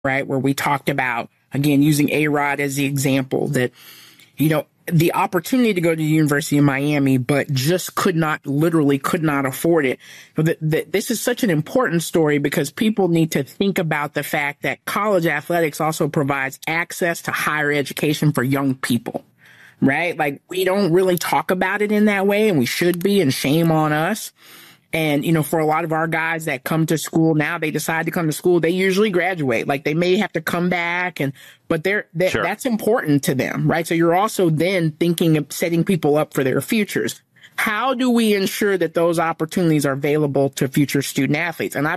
right? Where we talked about, again, using A-Rod as the example that, the opportunity to go to the University of Miami, but just literally could not afford it. This is such an important story because people need to think about the fact that college athletics also provides access to higher education for young people, right? Like, we don't really talk about it in that way, and we should be, and shame on us. And, for a lot of our guys that come to school now, they decide to come to school, they usually graduate. Like, they may have to come back, but sure, that's important to them, right? So you're also then thinking of setting people up for their futures. How do we ensure that those opportunities are available to future student athletes? And I